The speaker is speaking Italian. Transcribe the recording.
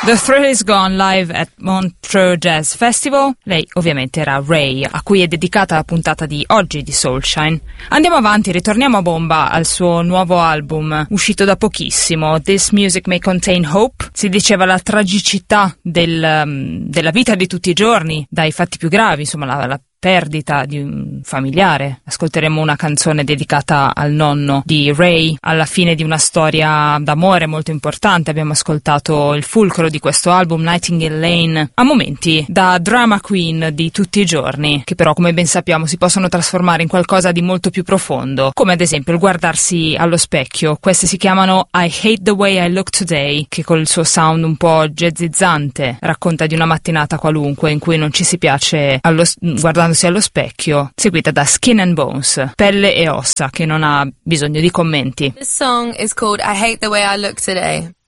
The Thrill Is Gone live at Montreux Jazz Festival. Lei ovviamente era Ray, a cui è dedicata la puntata di oggi di Soulshine. Andiamo avanti, ritorniamo a bomba al suo nuovo album, uscito da pochissimo, This Music May Contain Hope. Si diceva la tragicità della vita di tutti i giorni, dai fatti più gravi, insomma la perdita di un familiare. Ascolteremo una canzone dedicata al nonno di Ray alla fine di una storia d'amore molto importante. Abbiamo ascoltato il fulcro di questo album, Nightingale Lane, a momenti da drama queen di tutti i giorni, che però, come ben sappiamo, si possono trasformare in qualcosa di molto più profondo, come ad esempio il guardarsi allo specchio. Queste si chiamano I Hate the Way I Look Today, che col suo sound un po' jazzizzante racconta di una mattinata qualunque in cui non ci si piace guardandosi allo specchio, seguita da Skin and Bones, pelle e ossa, che non ha bisogno di commenti. This song is called I Hate the Way I Look Today.